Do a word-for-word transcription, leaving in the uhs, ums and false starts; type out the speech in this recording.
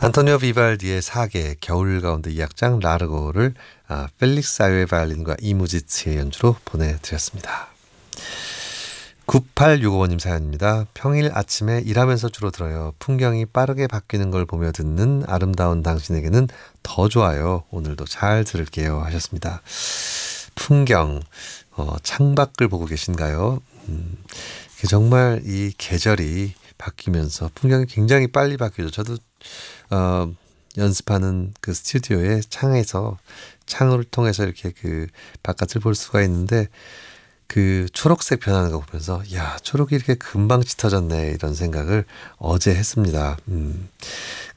안토니오 비발디의 사계, 겨울 가운데 이 악장 라르고를 아, 펠릭스 아요의 바이올린과 이무지츠의 연주로 보내드렸습니다. 구팔육오번님 사연입니다. 평일 아침에 일하면서 주로 들어요. 풍경이 빠르게 바뀌는 걸 보며 듣는 아름다운 당신에게는 더 좋아요. 오늘도 잘 들을게요 하셨습니다. 풍경, 어, 창밖을 보고 계신가요? 음, 정말 이 계절이 바뀌면서 풍경이 굉장히 빨리 바뀌죠. 저도 어, 연습하는 그 스튜디오의 창에서 창을 통해서 이렇게 그 바깥을 볼 수가 있는데 그 초록색 변하는 거 보면서 야 초록이 이렇게 금방 짙어졌네 이런 생각을 어제 했습니다. 음,